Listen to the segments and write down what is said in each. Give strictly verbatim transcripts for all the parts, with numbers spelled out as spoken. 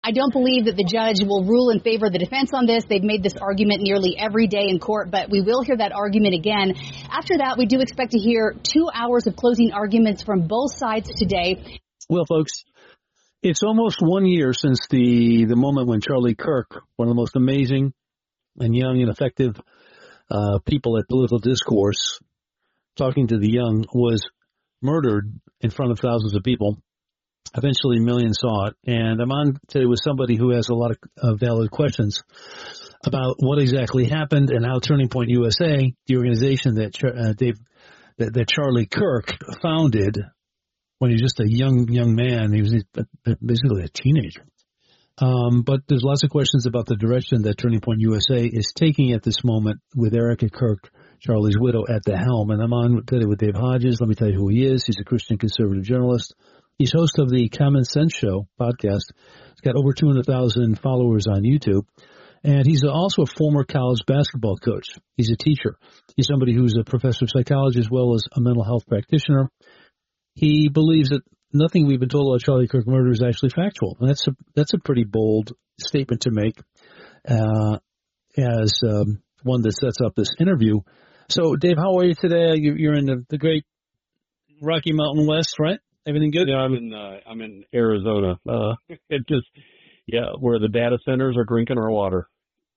I don't believe that the judge will rule in favor of the defense on this. They've made this argument nearly every day in court, but we will hear that argument again. After that, we do expect to hear two hours of closing arguments from both sides today. Well, folks, it's almost one year since the, the moment when Charlie Kirk, one of the most amazing and young and effective uh, people at Political Discourse, talking to the young, was murdered in front of thousands of people. Eventually, millions saw it. And I'm on today with somebody who has a lot of uh, valid questions about what exactly happened and how Turning Point U S A, the organization that uh, Dave, that, that Charlie Kirk founded when he was just a young young man, he was basically a teenager. Um, but there's lots of questions about the direction that Turning Point U S A is taking at this moment with Erica Kirk, Charlie's widow, at the helm. And I'm on today with Dave Hodges. Let me tell you who he is. He's a Christian conservative journalist. He's host of the Common Sense Show podcast. He's got over two hundred thousand followers on YouTube. And he's also a former college basketball coach. He's a teacher. He's somebody who's a professor of psychology as well as a mental health practitioner. He believes that nothing we've been told about Charlie Kirk murder is actually factual. And that's a, that's a pretty bold statement to make uh, as um, one that sets up this interview. So, Dave, how are you today? You, you're in the, the great Rocky Mountain West, right? Everything good? Yeah, I'm in uh, I'm in Arizona. Uh, it just yeah, where the data centers are drinking our water.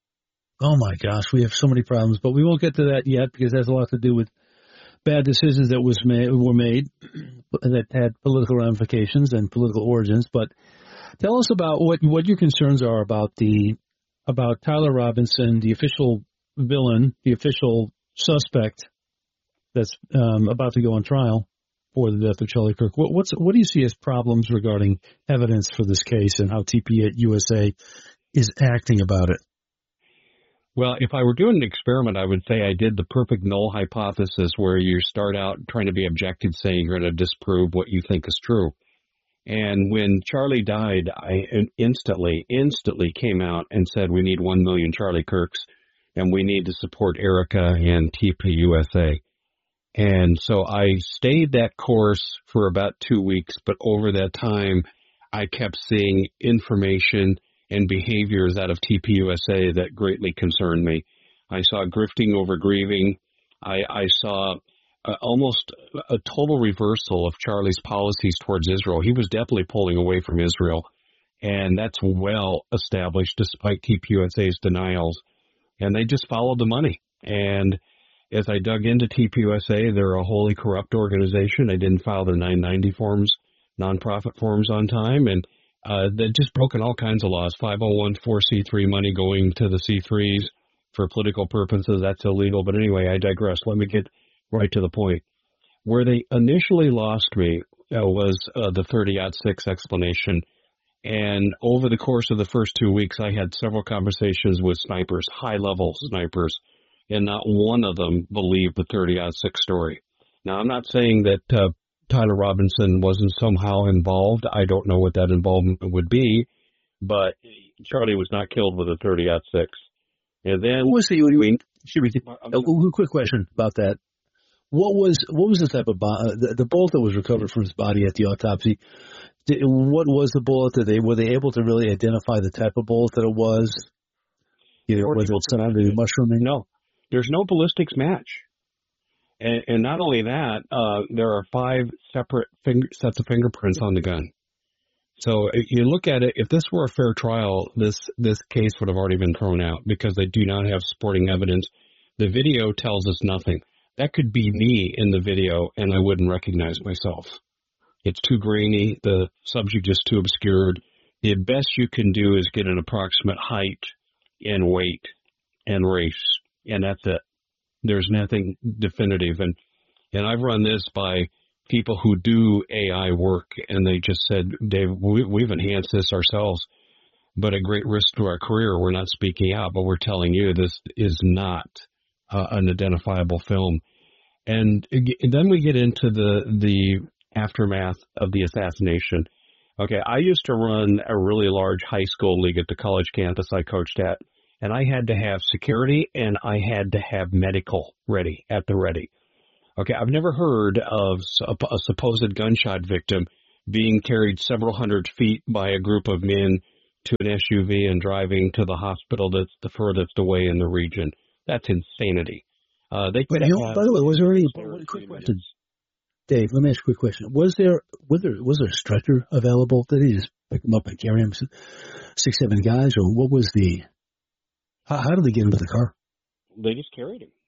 Oh my gosh, we have so many problems, but we won't get to that yet because it has a lot to do with bad decisions that was made were made that had political ramifications and political origins. But tell us about what what your concerns are about the about Tyler Robinson, the official villain, the official suspect that's um, about to go on trial for the death of Charlie Kirk. What, what's, what do you see as problems regarding evidence for this case and how T P U S A is acting about it? Well, if I were doing an experiment, I would say I did the perfect null hypothesis where you start out trying to be objective, saying you're going to disprove what you think is true. And when Charlie died, I instantly, instantly came out and said we need one million Charlie Kirks and we need to support Erica and T P U S A. And so I stayed that course for about two weeks, but over that time, I kept seeing information and behaviors out of T P U S A that greatly concerned me. I saw grifting over grieving. I, I saw uh, almost a total reversal of Charlie's policies towards Israel. He was definitely pulling away from Israel, and that's well established despite T P U S A's denials. And they just followed the money. And as I dug into T P U S A, they're a wholly corrupt organization. They didn't file their nine ninety forms, nonprofit forms on time, and uh, they've just broken all kinds of laws. five oh one four C three money going to the C threes for political purposes, that's illegal. But anyway, I digress. Let me get right to the point. Where they initially lost me uh, was uh, the thirty oh six explanation. And over the course of the first two weeks, I had several conversations with snipers, high-level snipers, and not one of them believed the thirty oh six story. Now, I'm not saying that uh, Tyler Robinson wasn't somehow involved. I don't know what that involvement would be, but Charlie was not killed with a thirty oh six. And then what was the, we, should we, a quick question about that. What was what was the type of bo- the, the bullet that was recovered from his body at the autopsy? Did, what was the bullet? Did they were they able to really identify the type of bullet that it was? Either was it some kind of mushrooming? No. There's no ballistics match. And, and not only that, uh, there are five separate finger, sets of fingerprints on the gun. So if you look at it, if this were a fair trial, this, this case would have already been thrown out because they do not have supporting evidence. The video tells us nothing. That could be me in the video and I wouldn't recognize myself. It's too grainy. The subject is too obscured. The best you can do is get an approximate height and weight and race. And that's it. There's nothing definitive. And and I've run this by people who do A I work, and they just said, Dave, we, we've enhanced this ourselves, but at great risk to our career, we're not speaking out, but we're telling you this is not uh, an identifiable film. And then we get into the the aftermath of the assassination. Okay, I used to run a really large high school league at the college campus I coached at. And I had to have security and I had to have medical ready, at the ready. Okay, I've never heard of a, a supposed gunshot victim being carried several hundred feet by a group of men to an S U V and driving to the hospital that's the furthest away in the region. That's insanity. Uh, they Wait, you know, by the way, was there any quick question? Dave, let me ask you a quick question. Was there, was there, was there a stretcher available? Did he just pick him up and carry him six, seven guys, or what was the, how, how did they get into the car? They just carried him.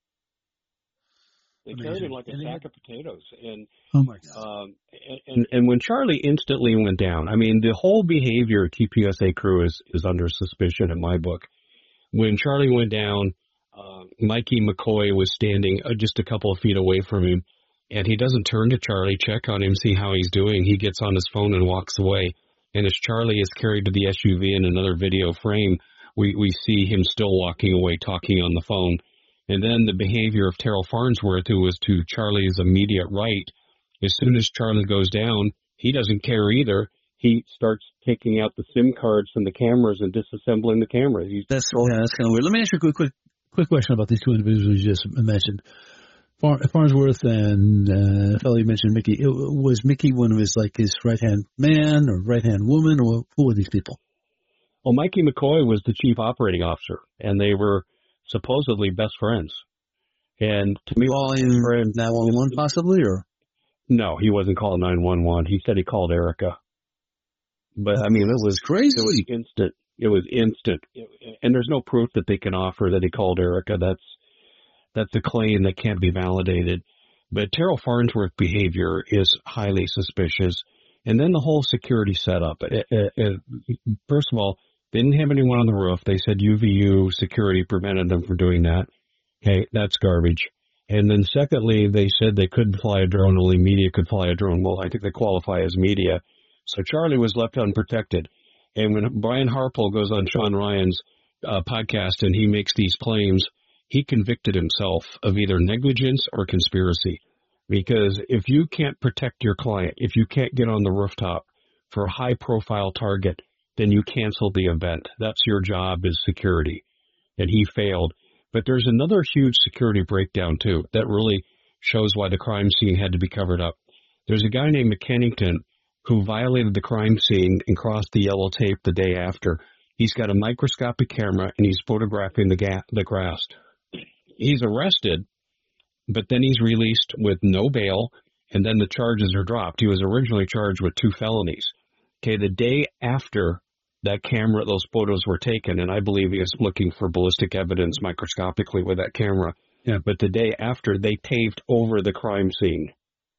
They Amazing. carried him like a and sack had, of potatoes. And, oh my God. Um, and, and, and when Charlie instantly went down, I mean, the whole behavior of T P U S A crew is, is under suspicion in my book. When Charlie went down, uh, Mikey McCoy was standing uh, just a couple of feet away from him, and he doesn't turn to Charlie, check on him, see how he's doing. He gets on his phone and walks away. And as Charlie is carried to the S U V in another video frame, we, we see him still walking away, talking on the phone. And then the behavior of Terrell Farnsworth, who was to Charlie's immediate right, as soon as Charlie goes down, he doesn't care either. He starts taking out the SIM cards from the cameras and disassembling the cameras. He's that's yeah, that's kind of weird. Let me ask you a quick, quick, quick question about these two individuals you just mentioned, Far, Farnsworth and uh, the fellow you mentioned, Mickey. It, was Mickey one of his like his right hand man or right hand woman, or who were these people? Well, Mikey McCoy was the chief operating officer, and they were supposedly best friends. And to me, calling nine one one possibly, or no, he wasn't calling nine one one. He said he called Erica. But I mean, it was crazy. It was instant. It was instant, and there's no proof that they can offer that he called Erica. That's that's a claim that can't be validated. But Terrell Farnsworth's behavior is highly suspicious. And then the whole security setup. It, it, it, first of all, they didn't have anyone on the roof. They said U V U security prevented them from doing that. Okay, that's garbage. And then secondly, they said they couldn't fly a drone, only media could fly a drone. Well, I think they qualify as media. So Charlie was left unprotected. And when Brian Harpole goes on Sean Ryan's uh, podcast and he makes these claims, he convicted himself of either negligence or conspiracy. Because if you can't protect your client, if you can't get on the rooftop for a high-profile target, then you cancel the event. That's your job as security. And he failed. But there's another huge security breakdown, too, that really shows why the crime scene had to be covered up. There's a guy named McKennington who violated the crime scene and crossed the yellow tape the day after. He's got a microscopic camera, and he's photographing the, ga- the grass. He's arrested, but then he's released with no bail, and then the charges are dropped. He was originally charged with two felonies. Okay, the day after that camera, those photos were taken, and I believe he was looking for ballistic evidence microscopically with that camera. Yeah, but the day after, they taped over the crime scene.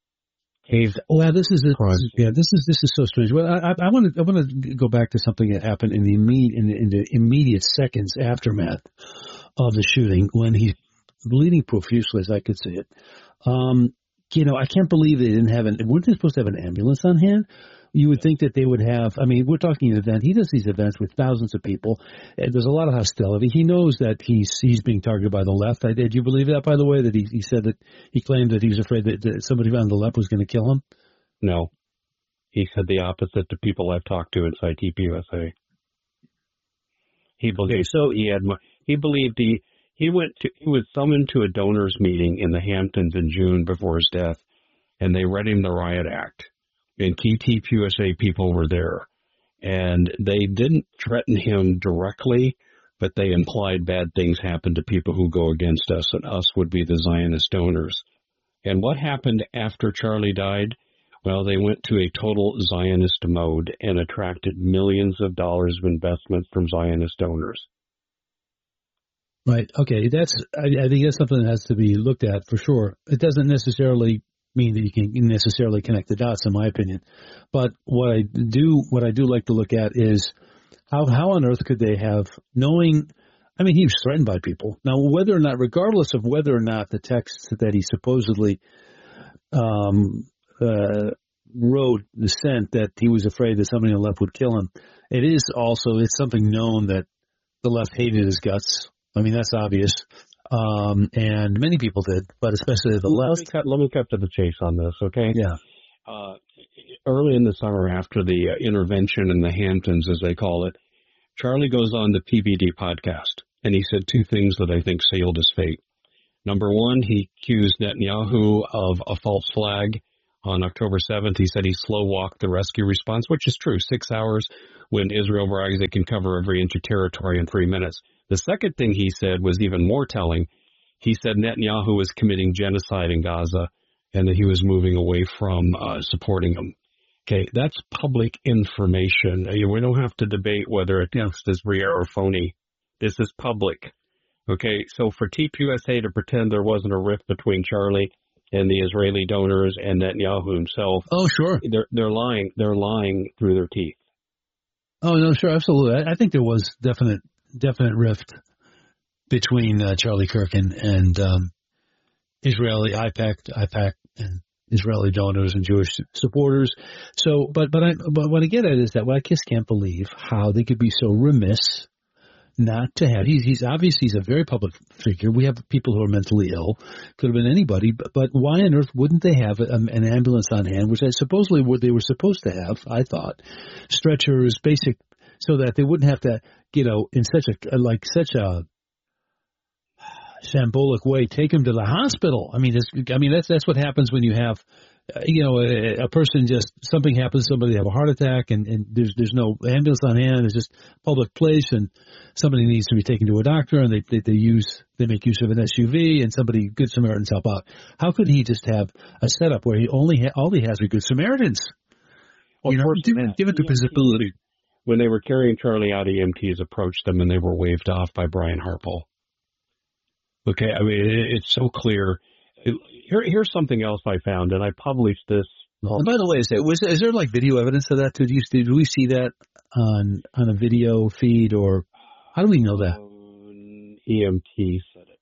Taped. Well, this is a, yeah, this is this is so strange. Well, I, I want to I want to go back to something that happened in the immediate in the, in the immediate seconds aftermath of the shooting when he's bleeding profusely, as I could see it. Um, you know, I can't believe they didn't have an. Weren't they supposed to have an ambulance on hand? You would think that they would have. I mean, we're talking an event. He does these events with thousands of people. And there's a lot of hostility. He knows that he's he's being targeted by the left. I did. You believe that, by the way, that he, he said that he claimed that he was afraid that, that somebody on the left was going to kill him? No. He said the opposite to people I've talked to inside T P U S A. He believed okay, so he had. He believed he he went to. He was summoned to a donors meeting in the Hamptons in June before his death, and they read him the riot act. And key T P U S A people were there. And they didn't threaten him directly, but they implied bad things happen to people who go against us, and us would be the Zionist donors. And what happened after Charlie died? Well, they went to a total Zionist mode and attracted millions of dollars of investment from Zionist donors. Right. Okay. That's. I, I think that's something that has to be looked at for sure. It doesn't necessarily mean that you can necessarily connect the dots, in my opinion. But what I do, what I do like to look at is how how on earth could they have, knowing, I mean, he was threatened by people. Now, whether or not, regardless of whether or not the text that he supposedly um, uh, wrote the sent that he was afraid that somebody on the left would kill him, it is also, it's something known that the left hated his guts. I mean, that's obvious. Um, and many people did, but especially the left. Let me cut, let me cut to the chase on this, okay? Yeah. Uh, early in the summer, after the uh, intervention in the Hamptons, as they call it, Charlie goes on the P B D podcast, and he said two things that I think sealed his fate. Number one, he accused Netanyahu of a false flag. On October seventh, he said he slow-walked the rescue response, which is true. Six hours when Israel brags it can cover every inch of territory in three minutes. The second thing he said was even more telling. He said Netanyahu was committing genocide in Gaza and that he was moving away from uh, supporting him. Okay, that's public information. We don't have to debate whether it is real or phony. This is public. Okay, so for T P U S A to pretend there wasn't a rift between Charlie and the Israeli donors and Netanyahu himself. Oh, sure. They're, they're lying. They're lying through their teeth. Oh, no, sure, absolutely. I, I think there was definite, definite rift between uh, Charlie Kirk and, and um, Israeli IPAC, IPAC and Israeli donors and Jewish supporters. So, but but I but what I get at is that well, I just can't believe how they could be so remiss not to have. He's he's obviously he's a very public figure. We have people who are mentally ill. Could have been anybody. But, but why on earth wouldn't they have a, an ambulance on hand, which I supposedly what they were supposed to have? I thought stretchers, basic, so that they wouldn't have to, you know, in such a like such a shambolic way, take him to the hospital. I mean, it's, I mean that's that's what happens when you have, uh, you know, a, a person just something happens, somebody have a heart attack, and, and there's there's no ambulance on hand. It's just public place, and somebody needs to be taken to a doctor, and they they, they use they make use of an S U V, and somebody Good Samaritans help out. How could he just have a setup where he only ha- all he has are Good Samaritans? Well, you know, course, give, give it the visibility. When they were carrying Charlie out, E M Ts approached them, and they were waved off by Brian Harpole. Okay, I mean, it's so clear. Here, here's something else I found, and I published this. And by the way, is there, was, is there like video evidence of that too? Did, you, did we see that on on a video feed, or how do we know that? Um, E M T said it.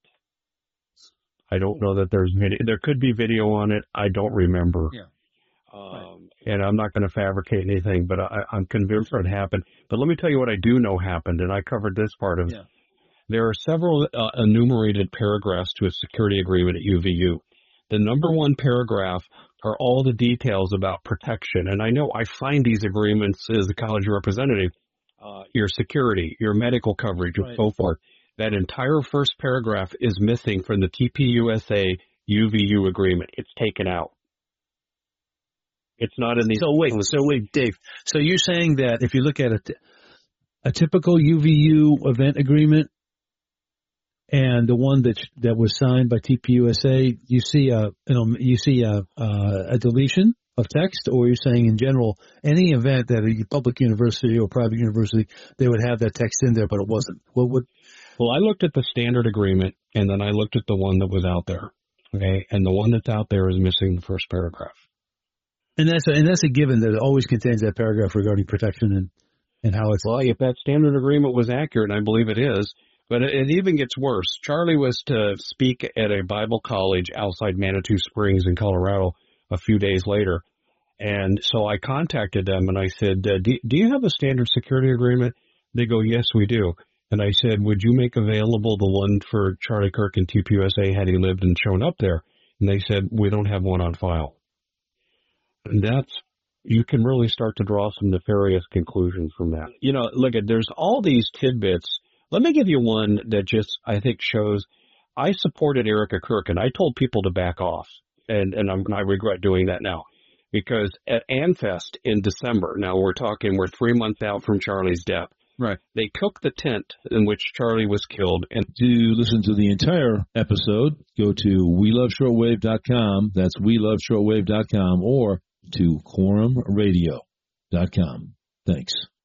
I don't know that there's video. There could be video on it. I don't remember. Yeah. Um, right. And I'm not going to fabricate anything, but I, I'm convinced it happened. But let me tell you what I do know happened, and I covered this part of it. Yeah. There are several uh, enumerated paragraphs to a security agreement at U V U. The number one paragraph are all the details about protection. And I know I find these agreements as a college representative, uh, your security, your medical coverage, right, and so forth. That entire first paragraph is missing from the T P U S A U V U agreement. It's taken out. It's not in the... So wait, so wait, Dave. So you're saying that if you look at a, t- a typical U V U event agreement, and the one that that was signed by T P U S A, you see a you know you see a uh, a deletion of text, or you're saying in general any event that a public university or private university they would have that text in there, but it wasn't. What would? Well, I looked at the standard agreement, and then I looked at the one that was out there. Okay, and the one that's out there is missing the first paragraph. And that's a, and that's a given that it always contains that paragraph regarding protection and and how it's. Well, if that standard agreement was accurate, and I believe it is. But it even gets worse. Charlie was to speak at a Bible college outside Manitou Springs in Colorado a few days later. And so I contacted them and I said, uh, do, do you have a standard security agreement? They go, yes, we do. And I said, would you make available the one for Charlie Kirk and T P U S A had he lived and shown up there? And they said, we don't have one on file. And that's, you can really start to draw some nefarious conclusions from that. You know, look at, there's all these tidbits. Let me give you one that just, I think, shows I supported Erica Kirk, and I told people to back off, and, and I'm, I regret doing that now, because at AnFest in December, now we're talking, we're three months out from Charlie's death. Right. They took the tent in which Charlie was killed. And to listen to the entire episode, go to we love shortwave dot com. That's we love shortwave dot com, or to quorum radio dot com. Thanks.